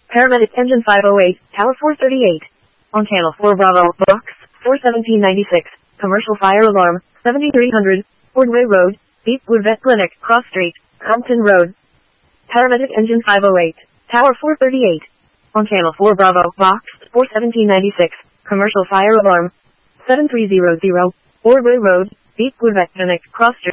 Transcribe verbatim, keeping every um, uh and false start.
Paramedic Engine five oh eight, Tower four thirty-eight. On Channel four Bravo, Box four seventeen ninety-six. Commercial fire alarm, seventy-three hundred, Ordway Road, Deepwood Vet Clinic, Cross Street, Compton Road. Paramedic Engine five oh eight, Tower four thirty-eight. On Channel four Bravo, Box four seventeen ninety-six. Commercial fire alarm, seven three zero zero, Ordway Road, Deepwood Vet Clinic, Cross Street.